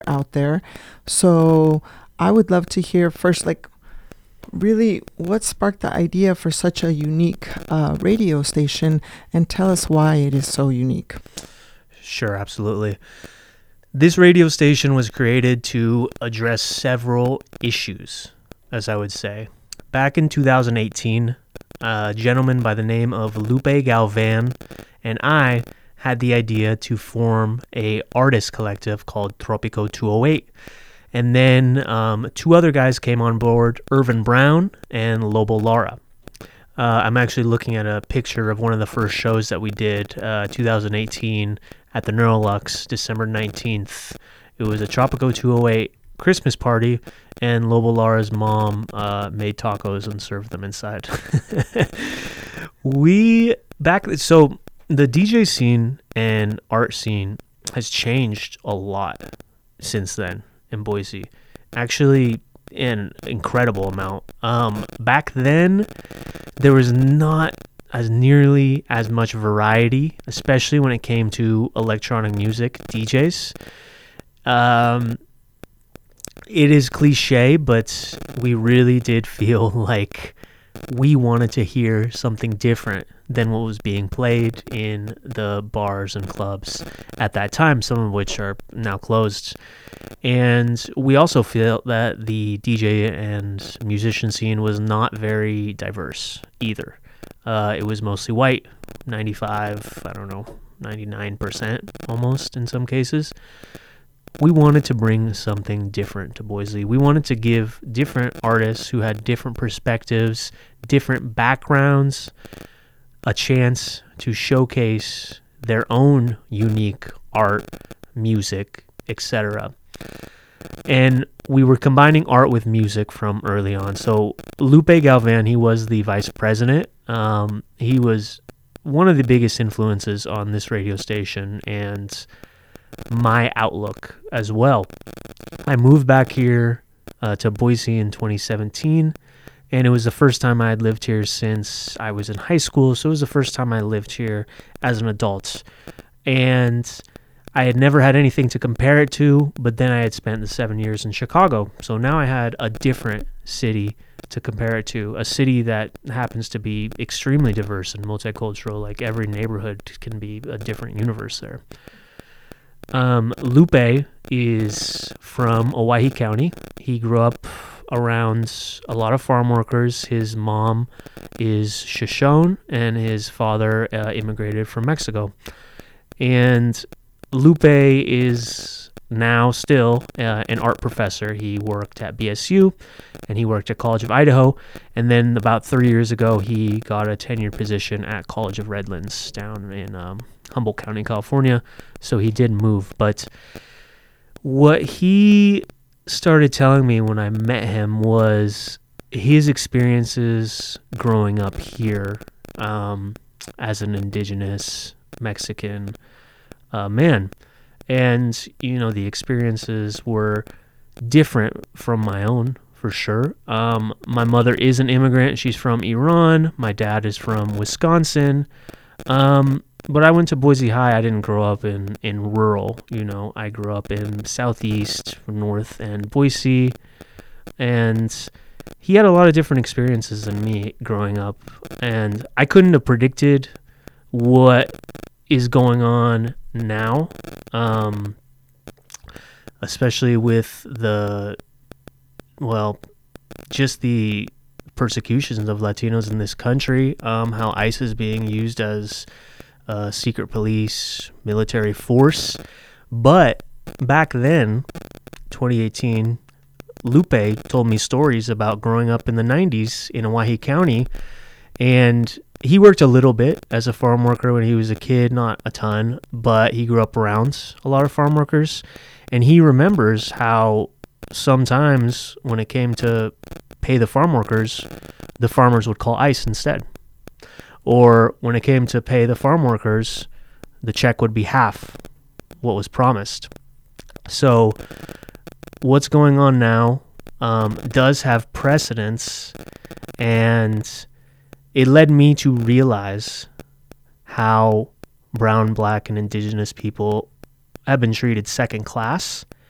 out there. So I would love to hear first, like, really what sparked the idea for such a unique radio station, and tell us why it is so unique. Sure, absolutely. This radio station was created to address several issues, as I would say. Back in 2018, a gentleman by the name of Lupe Galvan and I had the idea to form a artist collective called Tropico 208. And then two other guys came on board, Irvin Brown and Lobo Lara. I'm actually looking at a picture of one of the first shows that we did, 2018, at the Neurolux, December 19th. It was a Tropico 208 Christmas party, and Lobo Lara's mom made tacos and served them inside. So the DJ scene and art scene has changed a lot since then in Boise. Actually, an incredible amount. Back then, there was not as nearly as much variety, especially when it came to electronic music DJs. It is cliche, but we really did feel like we wanted to hear something different than what was being played in the bars and clubs at that time, some of which are now closed. And we also feel that the DJ and musician scene was not very diverse either. It was mostly white, 99% almost in some cases. We wanted to bring something different to Boise. We wanted to give different artists who had different perspectives, different backgrounds, a chance to showcase their own unique art, music, etc. And we were combining art with music from early on. So Lupe Galvan, he was the vice president. He was one of the biggest influences on this radio station and my outlook as well. I moved back here to Boise in 2017, and it was the first time I had lived here since I was in high school, so it was the first time I lived here as an adult. And I had never had anything to compare it to, but then I had spent the 7 years in Chicago, so now I had a different city to compare it to, a city that happens to be extremely diverse and multicultural. Like, every neighborhood can be a different universe there. Lupe is from Owyhee County. He grew up around a lot of farm workers. His mom is Shoshone, and his father immigrated from Mexico. And Lupe is now still an art professor. He worked at BSU, and he worked at College of Idaho. And then about 3 years ago, he got a tenured position at College of Redlands down in Humboldt County, California. So he did move. But what he started telling me when I met him was his experiences growing up here as an indigenous Mexican man. And, you know, the experiences were different from my own, for sure. My mother is an immigrant. She's from Iran. My dad is from Wisconsin. But I went to Boise High. I didn't grow up in rural, you know. I grew up in Southeast, North, and Boise. And he had a lot of different experiences than me growing up. And I couldn't have predicted what is going on now, especially with just the persecutions of Latinos in this country, how ICE is being used as secret police, military force. But back then, 2018, Lupe told me stories about growing up in the 90s in Owyhee County, and he worked a little bit as a farm worker when he was a kid, not a ton, but he grew up around a lot of farm workers, and he remembers how sometimes when it came to pay the farm workers, the farmers would call ICE instead. Or when it came to pay the farm workers, the check would be half what was promised. So what's going on now does have precedence, and it led me to realize how brown, black, and indigenous people have been treated second class